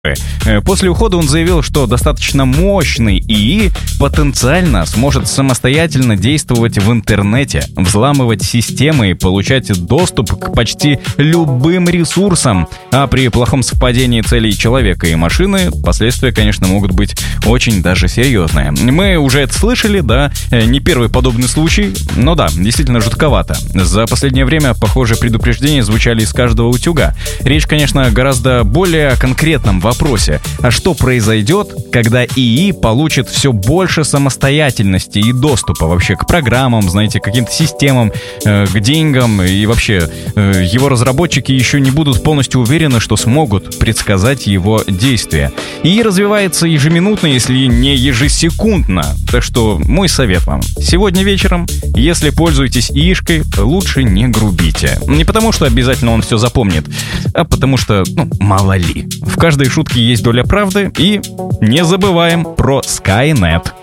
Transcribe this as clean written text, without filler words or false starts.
После ухода он заявил, что достаточно мощный ИИ потенциально сможет самостоятельно действовать в интернете, взламывать системы и получать доступ к почти любым ресурсам. А при плохом совпадении целей человека и машины последствия, конечно, могут быть очень даже серьезные. Мы уже это слышали, да, не первый подобный случай, но да, действительно жутковато. За последнее время похожие предупреждения звучали из каждого утюга. Речь, конечно, гораздо более конкретном вопросе. А что произойдет, когда ИИ получит все больше самостоятельности и доступа вообще к программам, знаете, к каким-то системам, к деньгам, и вообще его разработчики еще не будут полностью уверены, что смогут предсказать его действия. ИИ развивается ежеминутно, если не ежесекундно. Так что мой совет вам: сегодня вечером, если пользуетесь ИИшкой, лучше не грубите. Не потому, что обязательно он все запомнит, а потому что, мало ли. В каждой шутке есть доля правды, и не забываем про Skynet.